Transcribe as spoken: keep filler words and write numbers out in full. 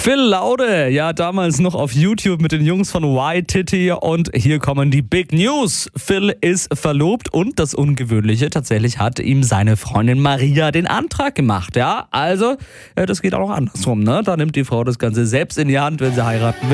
Phil Laude, ja damals noch auf YouTube mit den Jungs von Y-Titty und hier kommen die Big News. Phil ist verlobt und das Ungewöhnliche, tatsächlich hat ihm seine Freundin Maria den Antrag gemacht. Ja, also äh, das geht auch noch andersrum, ne? Da nimmt die Frau das Ganze selbst in die Hand, wenn sie heiraten will.